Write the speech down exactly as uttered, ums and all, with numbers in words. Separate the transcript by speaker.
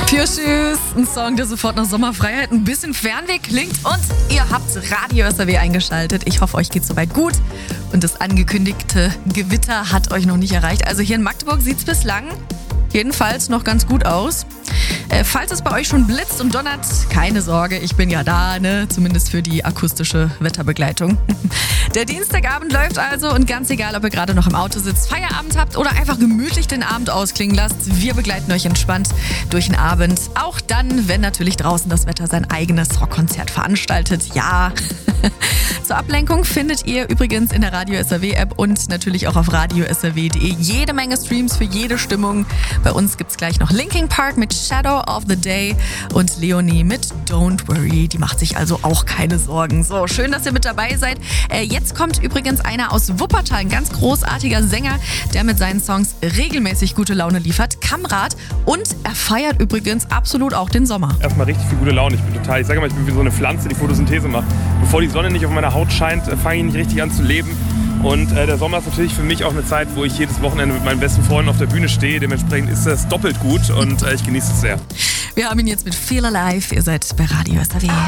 Speaker 1: Pure Shoes, ein Song, der sofort nach Sommerfreiheit ein bisschen Fernweh klingt, und ihr habt Radio S R W eingeschaltet. Ich hoffe, euch geht's soweit gut und das angekündigte Gewitter hat euch noch nicht erreicht. Also hier in Magdeburg sieht's bislang jedenfalls noch ganz gut aus. Äh, falls es bei euch schon blitzt und donnert, keine Sorge, ich bin ja da, ne? Zumindest für die akustische Wetterbegleitung. Der Dienstagabend läuft also, und ganz egal, ob ihr gerade noch im Auto sitzt, Feierabend habt oder einfach gemütlich den Abend ausklingen lasst, wir begleiten euch entspannt durch den Abend. Auch dann, wenn natürlich draußen das Wetter sein eigenes Rockkonzert veranstaltet. Ja. Zur Ablenkung findet ihr übrigens in der Radio S R W App und natürlich auch auf radio s r w punkt d e jede Menge Streams für jede Stimmung. Bei uns gibt's gleich noch Linkin Park mit Shadow of the Day und Leonie mit Don't Worry. Die macht sich also auch keine Sorgen. So, schön, dass ihr mit dabei seid. Äh, jetzt kommt übrigens einer aus Wuppertal, ein ganz großartiger Sänger, der mit seinen Songs regelmäßig gute Laune liefert. Kamrat, und er feiert übrigens absolut auch den Sommer.
Speaker 2: Erstmal richtig viel gute Laune. Ich bin total, ich sage mal, ich bin wie so eine Pflanze, die Photosynthese macht. Bevor die Sonne nicht auf meiner Haut scheint, fange ich nicht richtig an zu leben. Und äh, der Sommer ist natürlich für mich auch eine Zeit, wo ich jedes Wochenende mit meinen besten Freunden auf der Bühne stehe. Dementsprechend ist das doppelt gut und äh, ich genieße es sehr.
Speaker 1: Wir haben ihn jetzt mit Feel Alive. Ihr seid bei Radio S R W.